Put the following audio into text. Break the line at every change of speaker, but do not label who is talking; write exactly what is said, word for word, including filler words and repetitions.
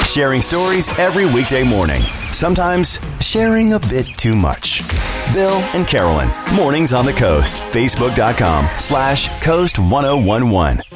Sharing stories every weekday morning. Sometimes sharing a bit too much. Bill and Carolyn, Mornings on the Coast. Facebook.com slash Coast 1011.